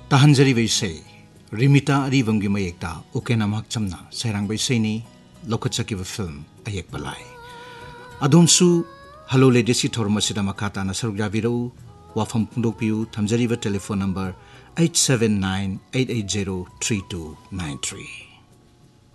ताहंजरी वैसे रिमिता अरीबंगी मयेक्ता उकेना महचमना सैरांग वैसेनी लौखचकिब फिल्म अयेक बलाय अदोमसु हलो लेडेसी थोरमसिदा मखाताना सरुक याबिरौ वाफम पुंदोकपियु थमजरीब टेलीफोन नंबर 8798803293